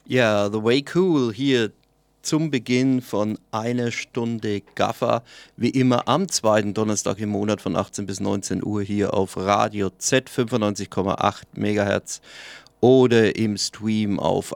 Ja, The Way Cool hier zum Beginn von einer Stunde Gaffer, wie immer am zweiten Donnerstag im Monat von 18 bis 19 Uhr hier auf Radio Z 95,8 MHz oder im Stream auf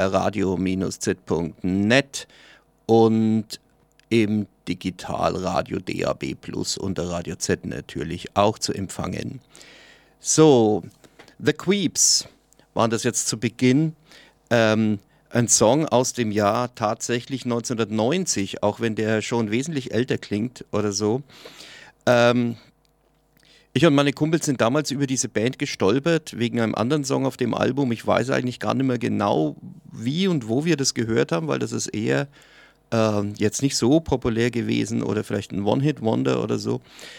radio-z.net und im Digitalradio DAB Plus unter Radio Z natürlich auch zu empfangen. So, The Queeps waren das jetzt zu Beginn. Ein Song aus dem Jahr tatsächlich 1990, auch wenn der schon wesentlich älter klingt oder so. Ähm, Ich und meine Kumpels sind damals über diese Band gestolpert, wegen einem anderen Song auf dem Album. Ich weiß eigentlich gar nicht mehr genau, wie und wo wir das gehört haben, weil das ist eher jetzt nicht so populär gewesen oder vielleicht ein One-Hit-Wonder oder so.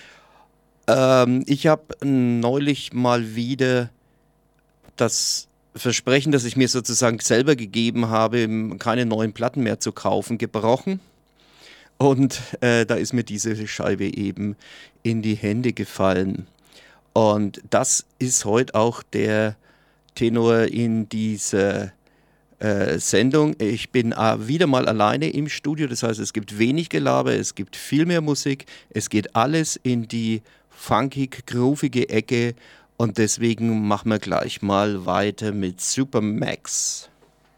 Ich habe neulich mal wieder das Versprechen, das ich mir sozusagen selber gegeben habe, keine neuen Platten mehr zu kaufen, gebrochen. Und da ist mir diese Scheibe eben in die Hände gefallen. Und das ist heute auch der Tenor in dieser Sendung. Ich bin wieder mal alleine im Studio, das heißt, es gibt wenig Gelaber, es gibt viel mehr Musik, es geht alles in die funkig, groovige Ecke und deswegen machen wir gleich mal weiter mit Supermax.